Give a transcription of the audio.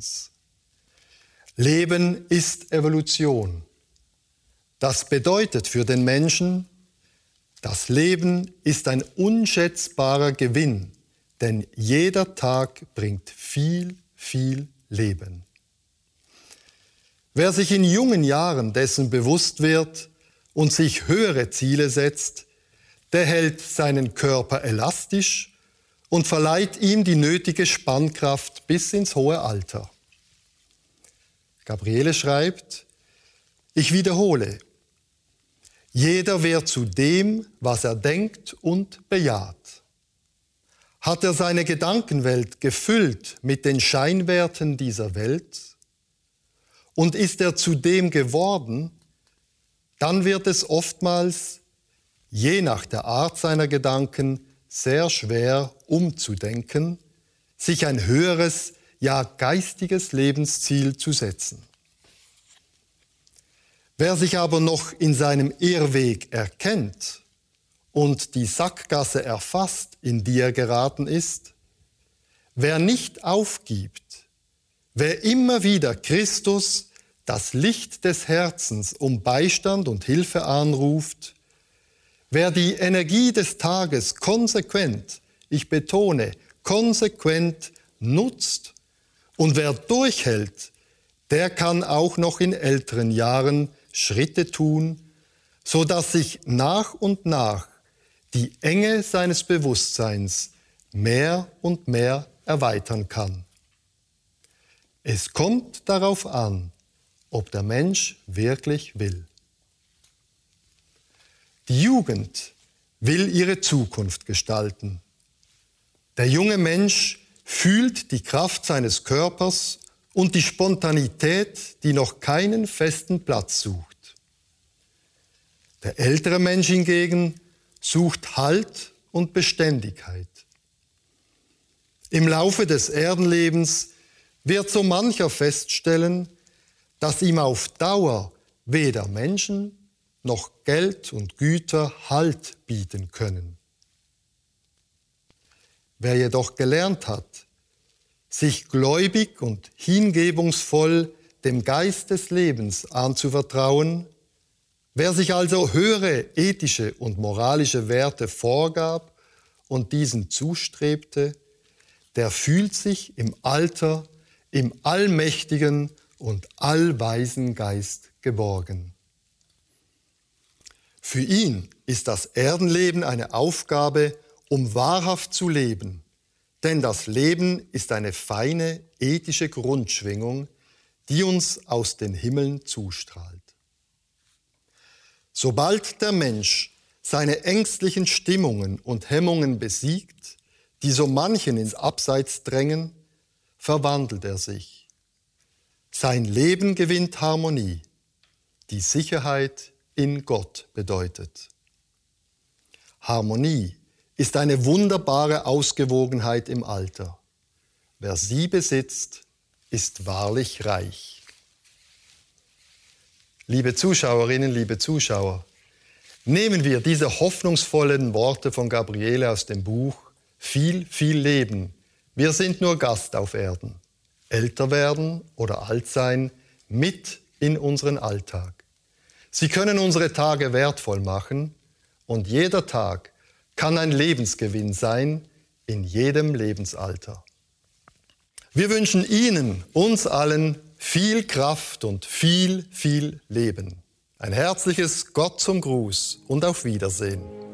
Lebens. Leben ist Evolution. Das bedeutet für den Menschen, das Leben ist ein unschätzbarer Gewinn, denn jeder Tag bringt viel, viel Leben. Wer sich in jungen Jahren dessen bewusst wird und sich höhere Ziele setzt, der hält seinen Körper elastisch und verleiht ihm die nötige Spannkraft bis ins hohe Alter. Gabriele schreibt, ich wiederhole, jeder wird zu dem, was er denkt und bejaht. Hat er seine Gedankenwelt gefüllt mit den Scheinwerten dieser Welt und ist er zu dem geworden, dann wird es oftmals, je nach der Art seiner Gedanken, sehr schwer umzudenken, sich ein höheres, ja geistiges Lebensziel zu setzen. Wer sich aber noch in seinem Irrweg erkennt und die Sackgasse erfasst, in die er geraten ist, wer nicht aufgibt, wer immer wieder Christus, das Licht des Herzens, um Beistand und Hilfe anruft, wer die Energie des Tages konsequent, ich betone, konsequent nutzt und wer durchhält, der kann auch noch in älteren Jahren Schritte tun, sodass sich nach und nach die Enge seines Bewusstseins mehr und mehr erweitern kann. Es kommt darauf an, ob der Mensch wirklich will. Die Jugend will ihre Zukunft gestalten. Der junge Mensch fühlt die Kraft seines Körpers und die Spontanität, die noch keinen festen Platz sucht. Der ältere Mensch hingegen sucht Halt und Beständigkeit. Im Laufe des Erdenlebens wird so mancher feststellen, dass ihm auf Dauer weder Menschen noch Geld und Güter Halt bieten können. Wer jedoch gelernt hat, sich gläubig und hingebungsvoll dem Geist des Lebens anzuvertrauen, wer sich also höhere ethische und moralische Werte vorgab und diesen zustrebte, der fühlt sich im Alter im allmächtigen und allweisen Geist geborgen. Für ihn ist das Erdenleben eine Aufgabe, um wahrhaft zu leben, denn das Leben ist eine feine ethische Grundschwingung, die uns aus den Himmeln zustrahlt. Sobald der Mensch seine ängstlichen Stimmungen und Hemmungen besiegt, die so manchen ins Abseits drängen, verwandelt er sich. Sein Leben gewinnt Harmonie, die Sicherheit in Gott bedeutet. Harmonie ist eine wunderbare Ausgewogenheit im Alter. Wer sie besitzt, ist wahrlich reich. Liebe Zuschauerinnen, liebe Zuschauer, nehmen wir diese hoffnungsvollen Worte von Gabriele aus dem Buch Viel, viel Leben. Wir sind nur Gast auf Erden. Älter werden oder alt sein, mit in unseren Alltag. Sie können unsere Tage wertvoll machen und jeder Tag kann ein Lebensgewinn sein in jedem Lebensalter. Wir wünschen Ihnen, uns allen, viel Kraft und viel, viel Leben. Ein herzliches Gott zum Gruß und auf Wiedersehen.